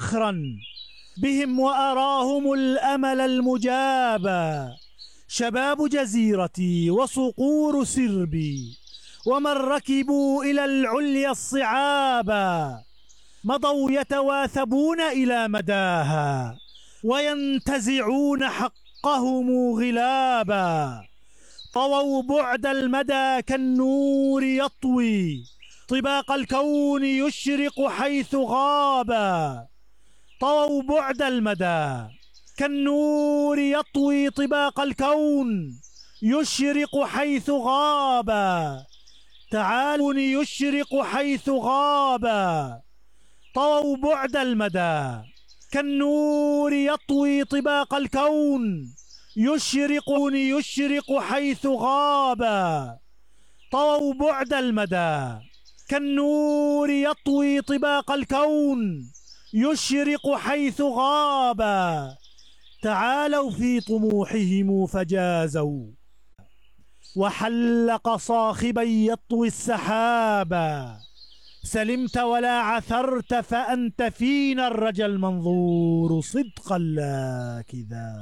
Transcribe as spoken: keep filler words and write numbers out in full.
فخرا بهم وأراهم الأمل المجابا. شباب جزيرتي وصقور سربي ومن ركبوا إلى العليا الصعابا، مضوا يتواثبون إلى مداها وينتزعون حقهم غلابا. طووا بعد المدى كالنور يطوي طباق الكون يشرق حيث غابا. طووا بعد المدى كالنور يطوي طباق الكون يشرق حيث غابا. تعالوا يشرق حيث غابا. طووا بعد المدى كالنور يطوي طباق الكون يشرق يشرق حيث غابا. طووا بعد المدى كالنور يطوي طباق الكون يشرق حيث غابا. تعالوا في طموحهم فجازوا وحلق صاخبا يطوي السحابا. سلمت ولا عثرت فأنت فينا الرجا المنظور صدقا لا كذابا.